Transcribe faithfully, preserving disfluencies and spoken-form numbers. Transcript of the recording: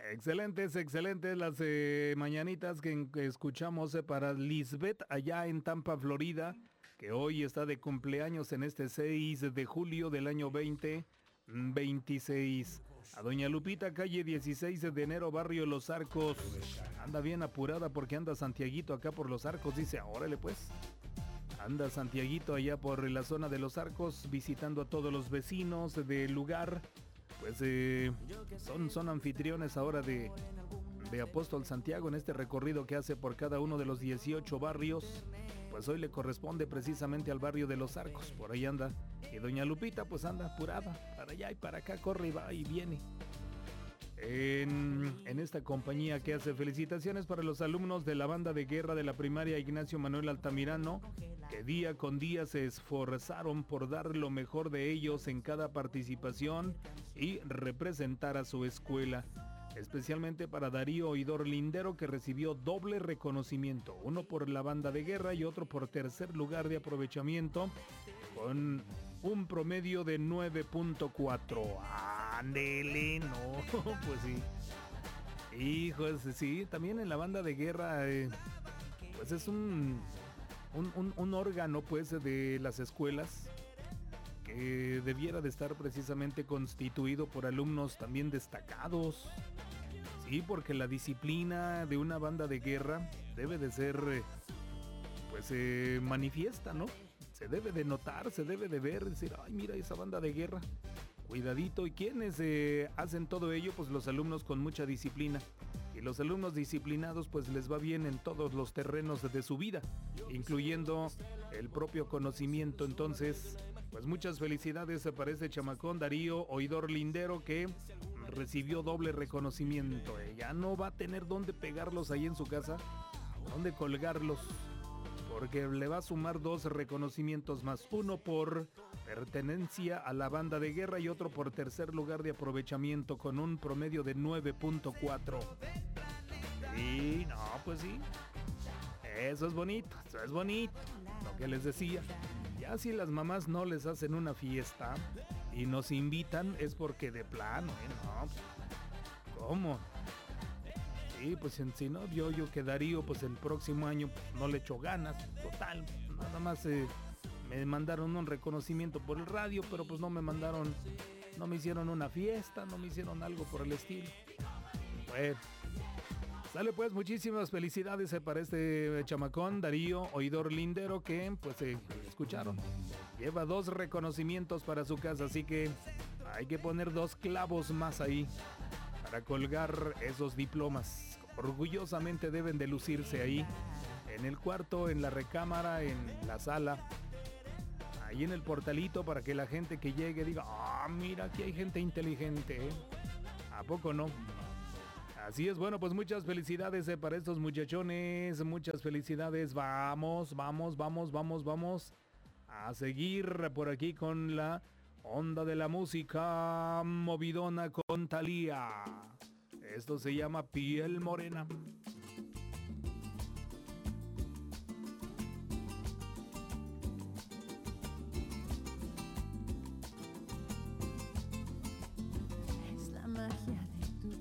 Excelentes, excelentes las eh, mañanitas que, que escuchamos eh, para Lisbeth allá en Tampa, Florida, que hoy está de cumpleaños en este seis de julio del año veinte veintiséis. A doña Lupita, calle dieciséis de enero, barrio Los Arcos. Anda bien apurada porque anda Santiaguito acá por Los Arcos, dice, órale pues. Anda Santiaguito allá por la zona de Los Arcos visitando a todos los vecinos del lugar. Pues eh, son, son anfitriones ahora de, de Apóstol Santiago en este recorrido que hace por cada uno de los dieciocho barrios. Pues hoy le corresponde precisamente al barrio de Los Arcos, por ahí anda. Y doña Lupita pues anda apurada, para allá y para acá, corre y va y viene. En, en esta compañía que hace felicitaciones para los alumnos de la banda de guerra de la primaria Ignacio Manuel Altamirano, que día con día se esforzaron por dar lo mejor de ellos en cada participación y representar a su escuela. Especialmente para Darío Oidor Lindero, que recibió doble reconocimiento, uno por la banda de guerra y otro por tercer lugar de aprovechamiento, con un promedio de nueve punto cuatro. ¡Ándele! No, pues sí. Hijos, sí, también en la banda de guerra, eh, pues es un, un, un, un órgano pues de las escuelas que debiera de estar precisamente constituido por alumnos también destacados. Sí, porque la disciplina de una banda de guerra debe de ser, pues, eh, manifiesta, ¿no? Se debe de notar, se debe de ver, decir, ay, mira esa banda de guerra, cuidadito. ¿Y quiénes eh, hacen todo ello? Pues los alumnos con mucha disciplina. Y los alumnos disciplinados, pues les va bien en todos los terrenos de su vida, incluyendo el propio conocimiento. Entonces, pues muchas felicidades para este chamacón Darío Oidor Lindero, que recibió doble reconocimiento. Eh. Ya no va a tener dónde pegarlos ahí en su casa, dónde colgarlos, porque le va a sumar dos reconocimientos más, uno por pertenencia a la banda de guerra y otro por tercer lugar de aprovechamiento con un promedio de nueve punto cuatro. Y no, pues sí, eso es bonito, eso es bonito, lo que les decía. Ya si las mamás no les hacen una fiesta y nos invitan es porque de plano, ¿eh? No, ¿cómo? Sí, pues si no, yo, yo que Darío, pues el próximo año no le echo ganas, total, nada más eh, me mandaron un reconocimiento por el radio, pero pues no me mandaron, no me hicieron una fiesta, no me hicieron algo por el estilo. Bueno, sale pues, muchísimas felicidades eh, para este chamacón, Darío Oidor Lindero, que pues eh, escucharon, lleva dos reconocimientos para su casa, así que hay que poner dos clavos más ahí para colgar esos diplomas. Orgullosamente deben de lucirse ahí, en el cuarto, en la recámara, en la sala, ahí en el portalito, para que la gente que llegue diga, ah, mira, aquí hay gente inteligente, ¿eh? ¿A poco no? Así es, bueno, pues muchas felicidades eh, para estos muchachones, muchas felicidades, vamos, vamos, vamos, vamos, vamos a seguir por aquí con la onda de la música movidona con Thalía. Esto se llama Piel Morena. Es la magia